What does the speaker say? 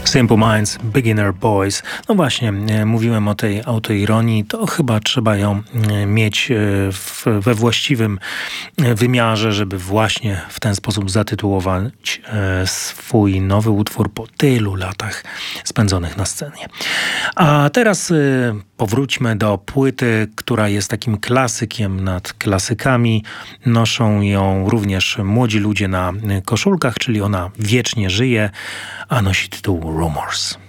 Simple Minds, Beginner Boys. No właśnie, mówiłem o tej autoironii, to chyba trzeba ją mieć we właściwym wymiarze, żeby właśnie w ten sposób zatytułować swój nowy utwór po tylu latach spędzonych na scenie. A teraz powróćmy do płyty, która jest takim klasykiem nad klasykami. Noszą ją również młodzi ludzie na koszulkach, czyli ona wiecznie żyje, a nosi tytuł Rumors.